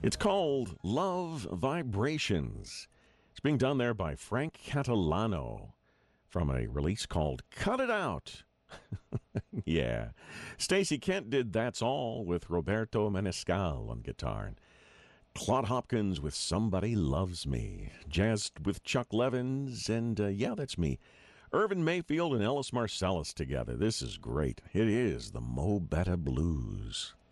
It's called Love Vibrations. It's being done there by Frank Catalano from a release called Cut It Out. Yeah. Stacey Kent did That's All with Roberto Menescal on guitar. And Claude Hopkins with Somebody Loves Me. Jazzed with Chuck Levins, and yeah, that's me. Irvin Mayfield and Ellis Marsalis together. This is great. It is the Mo Better Blues.